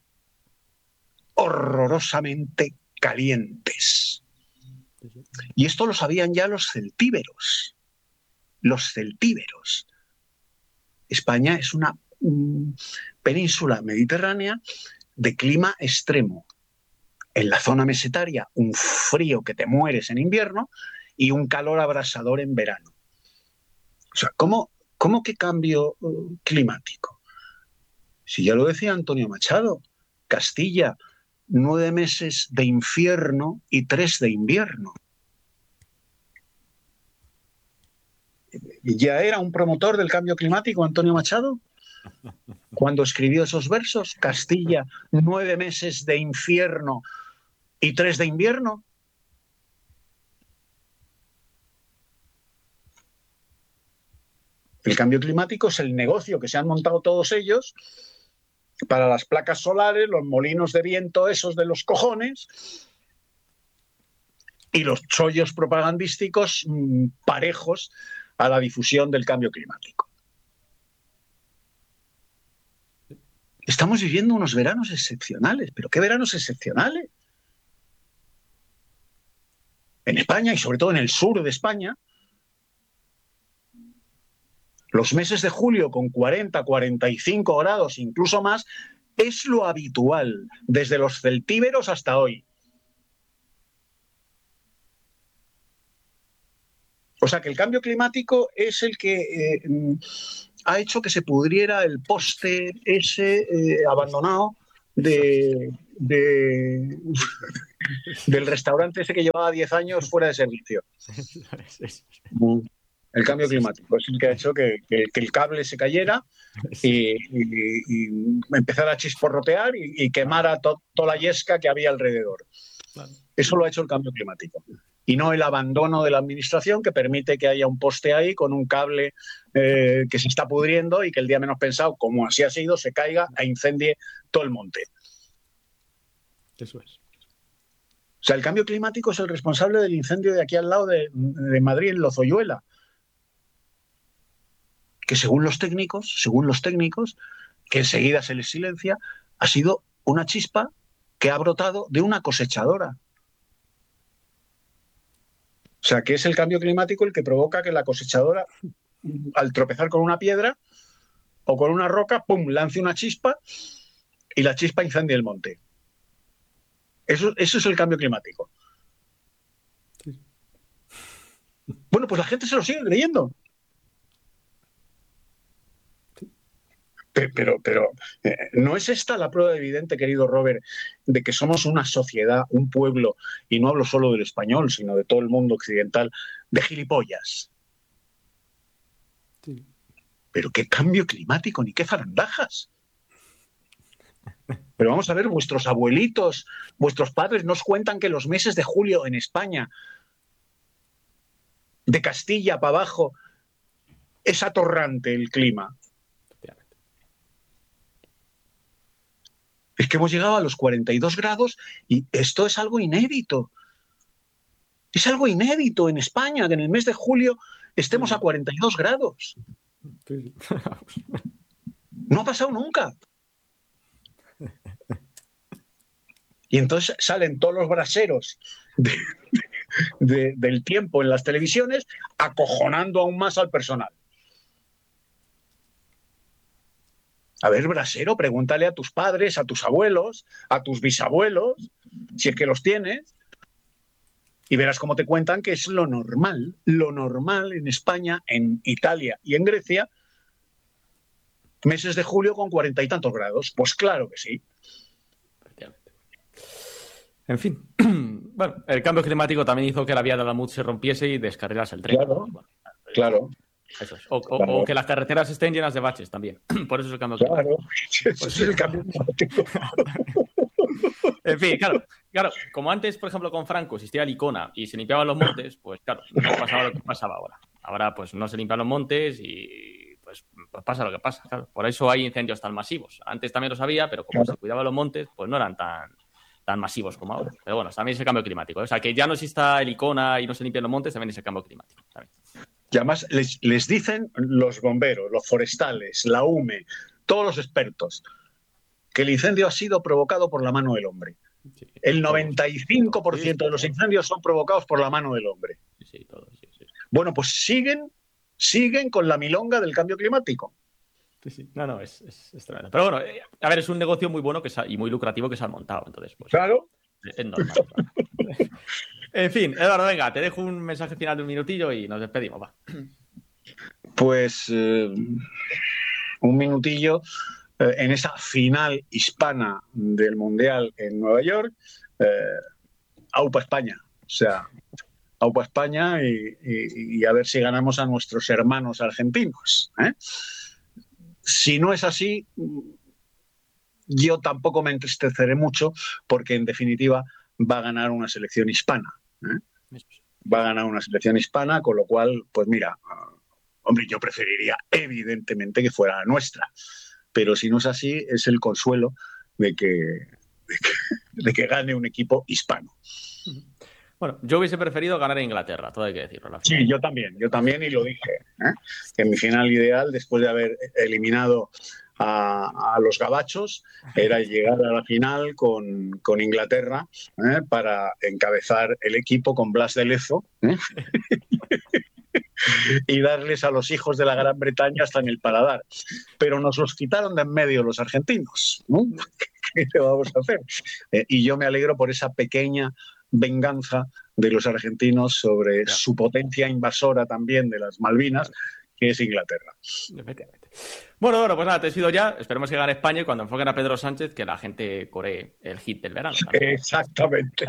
horrorosamente calientes. Y esto lo sabían ya los celtíberos. Los celtíberos. España es una mm, península mediterránea de clima extremo. En la zona mesetaria, un frío que te mueres en invierno y un calor abrasador en verano. O sea, ¿cómo, cómo que cambio uh, climático? Si ya lo decía Antonio Machado, Castilla, nueve meses de infierno y tres de invierno. ¿Ya era un promotor del cambio climático Antonio Machado? Cuando escribió esos versos, Castilla, nueve meses de infierno y tres de invierno. El cambio climático es el negocio que se han montado todos ellos para las placas solares, los molinos de viento esos de los cojones y los chollos propagandísticos mmm, parejos a la difusión del cambio climático. Estamos viviendo unos veranos excepcionales, pero ¿qué veranos excepcionales? en España y sobre todo en el sur de España, los meses de julio con cuarenta, cuarenta y cinco grados, incluso más, es lo habitual, desde los celtíberos hasta hoy. O sea que el cambio climático es el que eh, ha hecho que se pudriera el poste ese eh, abandonado de, de, del restaurante ese que llevaba diez años fuera de servicio. El cambio climático es el que ha hecho que, que, que el cable se cayera y, y, y empezara a chisporrotear y, y quemara to, toda la yesca que había alrededor. Eso lo ha hecho el cambio climático. Y no el abandono de la administración que permite que haya un poste ahí con un cable eh, que se está pudriendo y que el día menos pensado, como así ha sido, se caiga e incendie todo el monte. Eso es. O sea, el cambio climático es el responsable del incendio de aquí al lado de, de Madrid, en Lozoyuela. Que según los técnicos, según los técnicos, que enseguida se les silencia, ha sido una chispa que ha brotado de una cosechadora. O sea, que es el cambio climático el que provoca que la cosechadora, al tropezar con una piedra o con una roca, ¡pum!, lance una chispa y la chispa incendie el monte. Eso, eso es el cambio climático. Sí. Bueno, pues la gente se lo sigue creyendo. Pero, pero eh, ¿no es esta la prueba evidente, querido Robert, de que somos una sociedad, un pueblo, y no hablo solo del español, sino de todo el mundo occidental, de gilipollas? Sí. Pero qué cambio climático, ni qué zarandajas. Pero vamos a ver, vuestros abuelitos, vuestros padres nos cuentan que los meses de julio en España, de Castilla para abajo, es atorrante el clima. Es que hemos llegado a los cuarenta y dos grados y esto es algo inédito. Es algo inédito en España, que en el mes de julio estemos a cuarenta y dos grados. No ha pasado nunca. Y entonces salen todos los braseros de, de, del tiempo en las televisiones acojonando aún más al personal. A ver, brasero, pregúntale a tus padres, a tus abuelos, a tus bisabuelos, si es que los tienes, y verás cómo te cuentan que es lo normal, lo normal en España, en Italia y en Grecia, meses de julio con cuarenta y tantos grados. Pues claro que sí. En fin, bueno, el cambio climático también hizo que la vía de Alamut se rompiese y descarrilase el tren. Claro, claro. Eso es. O, o, claro. o que las carreteras estén llenas de baches también. Por eso es el cambio climático. Claro, eso es el cambio climático. En fin, claro, claro, como antes, por ejemplo, con Franco existía el Icona y se limpiaban los montes, pues claro, no pasaba lo que pasaba ahora. Ahora pues no se limpian los montes y pues, pues pasa lo que pasa, claro. Por eso hay incendios tan masivos. Antes también los había, pero como claro. se cuidaban los montes, pues no eran tan, tan masivos como ahora. Pero bueno, también es el cambio climático. O sea, que ya no exista el Icona y no se limpian los montes, también es el cambio climático. También. Y además les, les dicen los bomberos, los forestales, la U M E, todos los expertos, que el incendio ha sido provocado por la mano del hombre. Sí, el noventa y cinco por ciento de los incendios son provocados por la mano del hombre. Sí, sí, todo, sí, sí. Bueno, pues siguen, siguen con la milonga del cambio climático. Sí, sí. No, no, es, es, es tremendo. Pero bueno, a ver, es un negocio muy bueno que se ha, y muy lucrativo que se han montado. Entonces, pues, claro. Es, es normal. Claro. En fin, Eduardo, venga, te dejo un mensaje final de un minutillo y nos despedimos, va. Pues eh, un minutillo eh, en esa final hispana del Mundial en Nueva York, eh, aupa España, o sea, aupa España y, y, y a ver si ganamos a nuestros hermanos argentinos, ¿eh? Si no es así, yo tampoco me entristeceré mucho porque en definitiva va a ganar una selección hispana. ¿eh? Va a ganar una selección hispana, con lo cual, pues mira, uh, hombre, yo preferiría evidentemente que fuera la nuestra, pero si no es así, es el consuelo de que, de que, de que gane un equipo hispano. Bueno, yo hubiese preferido ganar a Inglaterra, todo hay que decirlo. Sí, yo también, yo también y lo dije, ¿eh? Que mi final ideal, después de haber eliminado a, a los gabachos era llegar a la final con, con Inglaterra ¿eh? para encabezar el equipo con Blas de Lezo ¿eh? y darles a los hijos de la Gran Bretaña hasta en el paladar. Pero nos los quitaron de en medio los argentinos, ¿no? ¿Qué le vamos a hacer? Eh, y yo me alegro por esa pequeña venganza de los argentinos sobre claro. su potencia invasora también de las Malvinas, que es Inglaterra. Efectivamente. Bueno, bueno, pues nada, te he sido ya. Esperemos que gane España y cuando enfoquen a Pedro Sánchez, que la gente coree el hit del verano. ¿También? Exactamente.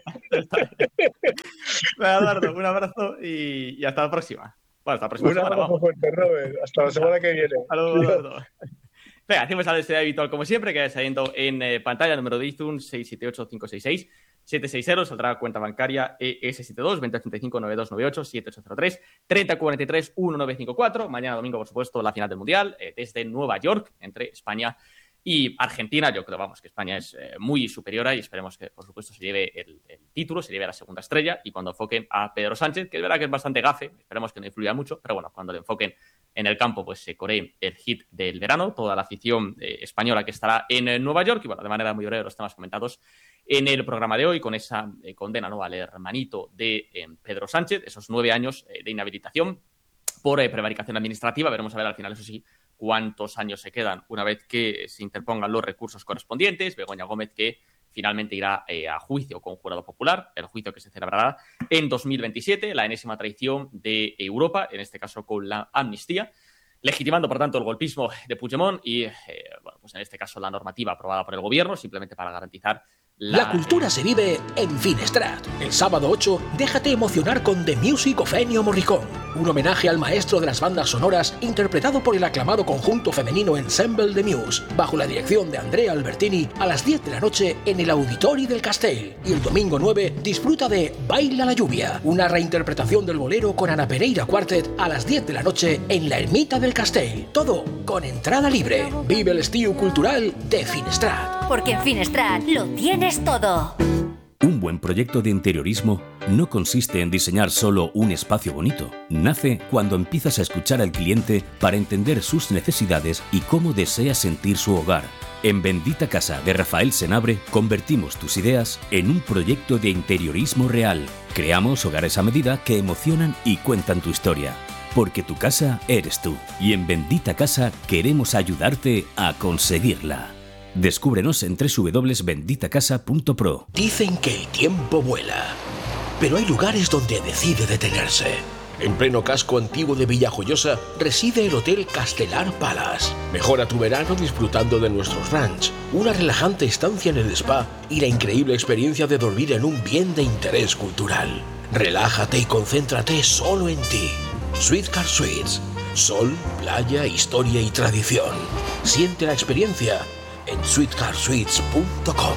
Bueno, Eduardo, un abrazo y, y hasta la próxima. Bueno, hasta la próxima un semana. abrazo fuerte, Robert. Hasta la semana que viene. Hasta luego. Venga, hacemos la necesidad habitual como siempre, que vaya saliendo en eh, pantalla, número de Izun seis siete ocho cinco seis seis siete seis cero, saldrá cuenta bancaria E S setenta y dos veinte ochenta y cinco noventa y dos noventa y ocho siete ocho cero tres treinta cuarenta y tres diecinueve cincuenta y cuatro. Mañana domingo, por supuesto, la final del Mundial eh, desde Nueva York entre España y Argentina. Yo creo, vamos, que España es eh, muy superior y esperemos que, por supuesto, se lleve el, el título, se lleve la segunda estrella y cuando enfoquen a Pedro Sánchez, que es verdad que es bastante gafe, esperemos que no influya mucho, pero bueno, cuando le enfoquen en el campo, pues se coree el hit del verano, toda la afición eh, española que estará en eh, Nueva York y, bueno, de manera muy breve los temas comentados en el programa de hoy con esa eh, condena, ¿no?, al hermanito de eh, Pedro Sánchez, esos nueve años eh, de inhabilitación por eh, prevaricación administrativa. Veremos a ver al final, eso sí, cuántos años se quedan una vez que se interpongan los recursos correspondientes. Begoña Gómez, que finalmente irá eh, a juicio con jurado popular, el juicio que se celebrará en dos mil veintisiete, la enésima traición de Europa, en este caso con la amnistía, legitimando, por tanto, el golpismo de Puigdemont y, eh, bueno, pues en este caso, la normativa aprobada por el gobierno, simplemente para garantizar la... La cultura se vive en Finestrat. El sábado ocho, déjate emocionar con The Music of Ennio Morricone, un homenaje al maestro de las bandas sonoras interpretado por el aclamado conjunto femenino Ensemble The Muse, bajo la dirección de Andrea Albertini, a las diez de la noche en el Auditori del Castell. Y el domingo nueve, disfruta de Baila la lluvia, una reinterpretación del bolero con Ana Pereira Quartet a las diez de la noche en la Ermita del Castell. Todo con entrada libre. Vive el estilo cultural de Finestrat. Porque en Finestrat lo tienes todo. Un buen proyecto de interiorismo no consiste en diseñar solo un espacio bonito. Nace cuando empiezas a escuchar al cliente para entender sus necesidades y cómo desea sentir su hogar. En Bendita Casa de Rafael Senabre convertimos tus ideas en un proyecto de interiorismo real. Creamos hogares a medida que emocionan y cuentan tu historia. Porque tu casa eres tú. Y en Bendita Casa queremos ayudarte a conseguirla. Descúbrenos en doble u doble u doble u punto bendita casa punto pro. Dicen que el tiempo vuela, pero hay lugares donde decide detenerse. En pleno casco antiguo de Villajoyosa reside el Hotel Castelar Palace. Mejora tu verano disfrutando de nuestros ranch, una relajante estancia en el spa y la increíble experiencia de dormir en un bien de interés cultural. Relájate y concéntrate solo en ti. Sweetcar Suites. Sol, playa, historia y tradición. Siente la experiencia en sweetcar suites punto com.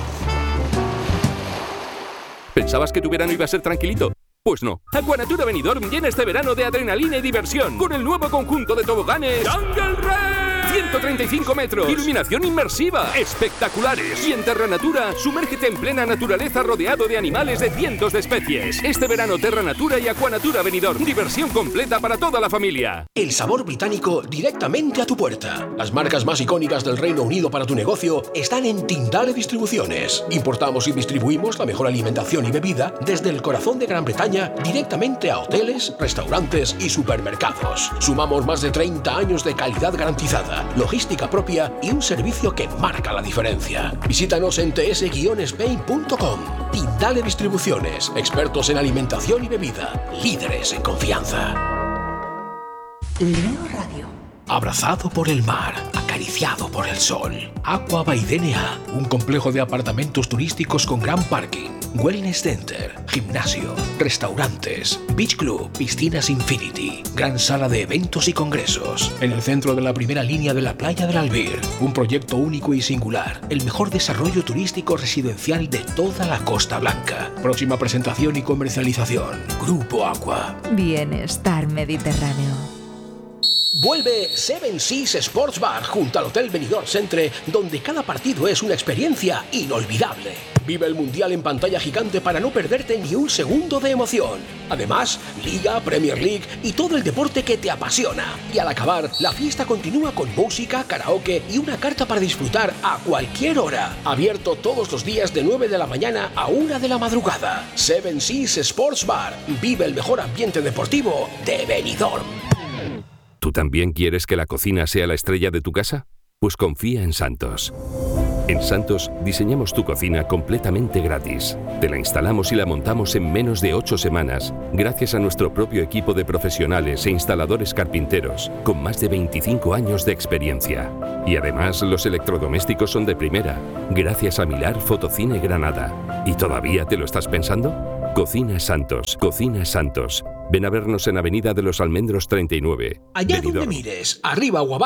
¿Pensabas que tu verano iba a ser tranquilito? Pues no. Aquanatura Benidorm llena este verano de adrenalina y diversión con el nuevo conjunto de toboganes Jungle Race. ciento treinta y cinco metros, iluminación inmersiva, espectaculares. Y en Terra Natura, sumérgete en plena naturaleza rodeado de animales de cientos de especies. Este verano Terra Natura y Aquanatura Benidorm, diversión completa para toda la familia. El sabor británico directamente a tu puerta. Las marcas más icónicas del Reino Unido para tu negocio están en Tindale Distribuciones. Importamos y distribuimos la mejor alimentación y bebida desde el corazón de Gran Bretaña directamente a hoteles, restaurantes y supermercados. Sumamos más de treinta años de calidad garantizada, logística propia y un servicio que marca la diferencia. Visítanos en t s guion spain punto com. Tindale Distribuciones, expertos en alimentación y bebida, líderes en confianza. Leo Radio. Abrazado por el mar, acariciado por el sol. Aqua by D N A, un complejo de apartamentos turísticos con gran parking, wellness center, gimnasio, restaurantes, beach club, piscinas infinity, gran sala de eventos y congresos. En el centro de la primera línea de la playa del Albir, un proyecto único y singular, el mejor desarrollo turístico residencial de toda la Costa Blanca. Próxima presentación y comercialización, Grupo Aqua. Bienestar Mediterráneo. Vuelve Seven Seas Sports Bar junto al Hotel Benidorm Centre, donde cada partido es una experiencia inolvidable. Vive el Mundial en pantalla gigante para no perderte ni un segundo de emoción. Además, Liga, Premier League y todo el deporte que te apasiona. Y al acabar, la fiesta continúa con música, karaoke y una carta para disfrutar a cualquier hora. Abierto todos los días de nueve de la mañana a una de la madrugada. Seven Seas Sports Bar. Vive el mejor ambiente deportivo de Benidorm. ¿Tú también quieres que la cocina sea la estrella de tu casa? Pues confía en Santos. En Santos diseñamos tu cocina completamente gratis. Te la instalamos y la montamos en menos de ocho semanas, gracias a nuestro propio equipo de profesionales e instaladores carpinteros, con más de veinticinco años de experiencia. Y además los electrodomésticos son de primera, gracias a Milar Fotocine Granada. ¿Y todavía te lo estás pensando? Cocina Santos, Cocina Santos. Ven a vernos en Avenida de los Almendros treinta y nueve. Allá donde mires, arriba o abajo.